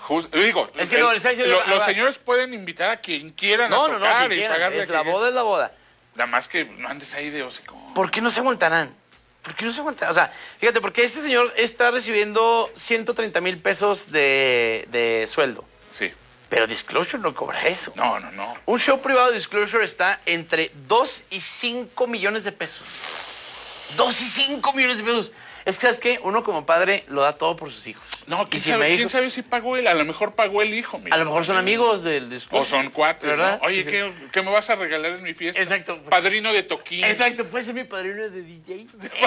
Digo, Es que no, le está diciendo- los señores pueden invitar a quien quieran a tocar que y quieran, pagarle. es la boda es la boda. Nada más que no andes ahí de hocico. ¿Por qué no se aguantarán? ¿Por qué no se aguantarán? O sea, fíjate, porque este señor está recibiendo 130,000 pesos de sueldo. Sí. Pero Disclosure no cobra eso. No. Un show privado de Disclosure está entre 2 y 5 millones de pesos. 2 y 5 millones de pesos. Es que, ¿sabes qué? Uno como padre lo da todo por sus hijos. No, Y ¿quién si sabe, me quién dijo- sabe si pagó él? A lo mejor pagó el hijo, mira. A lo mejor son amigos del Disclosure. O son cuates, ¿verdad? ¿no? Oye, ¿qué me vas a regalar en mi fiesta? Exacto. Padrino de toquín. Exacto, puede ser mi padrino de DJ.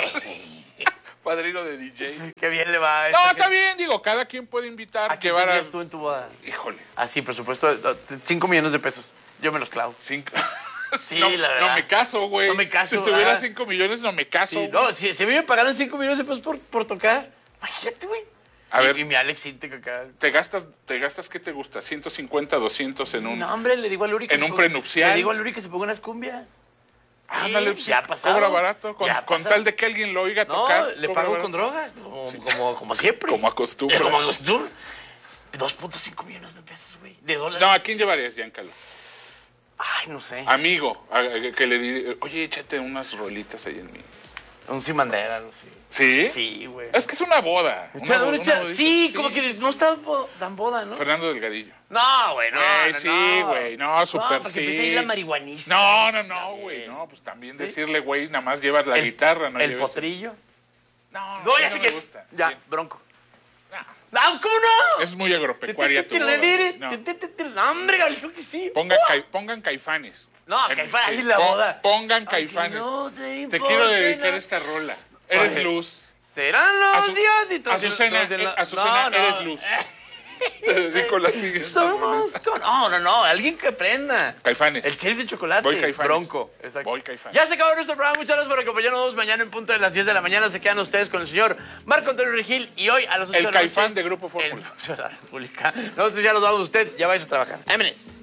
Padrino de DJ. Qué bien le va a No, está bien, digo, cada quien puede invitar, ¿A qué llevar a... tenías tú en tu boda? Híjole, Ah, sí, por supuesto, 5 millones de pesos. Yo me los clavo. 5... Sí, no, la verdad. no me caso, güey. No me caso, Si tuviera ajá. 5 millones, no me caso. Sí, güey. no, si a mí me pagaran 5 millones de pesos por tocar, imagínate, güey. A ver. Y mi Alex Sintek acá. ¿Te gastas qué te gusta? 150, 200 en un... No, hombre, le digo a Luri que en se un ponga- prenupcial. Le digo a Luri que se ponga unas cumbias. Ándale, Sí, pues, ya ha pasado. cobra barato, con Ya ha con pasado. tal de que alguien lo oiga No, tocar. le cobra pago barato. con droga, como siempre. Como acostumbra. Como acostumbra. 2.5 millones de pesos, güey. De dólares. No, ¿a quién llevarías, Giancarlo? Ay, no sé. Amigo, que le diría, oye, échate unas rolitas ahí en mí. Un sin bandera, algo así. ¿Sí? Sí, güey. Es que es una boda. Una bodita. Sí, como que no está tan boda, ¿no? Fernando Delgadillo. No, güey, no, no, Sí, no. güey, no, súper porque sí. empieza ahí la marihuanista. No, güey, no, pues también decirle, güey, nada más llevas la guitarra, no El lleves- potrillo. No, No, a mí ya no sé me que... gusta. Ya, Sí. bronco. No, No, ¿cómo no? es muy agropecuaria tu boda, güey. No. No, hombre, Gabriel, creo que sí. Pongan Caifanes. No, Caifán, Sí, ahí la boda. Pongan Aunque Caifanes. no Te quiero dedicar esta rola. Eres Oye. luz. Serán los Azu- días y todos Azucena, todos en la- Azucena, No, eres luz. Te dedico la siguiente. Somos con... No, alguien que aprenda. Caifanes. El sheriff de chocolate. Voy Caifanes. Bronco. Exacto. Voy Caifanes. Ya se acabó nuestro programa. Muchas gracias por acompañarnos. Mañana en punto de las 10 de la mañana se quedan ustedes con el señor Marco Antonio Regil. Y hoy a las 8 El de la noche... Caifán de Grupo Fórmula. El de la República. Nosotros ya nos vamos. Usted ya vais a trabajar. Vámonos.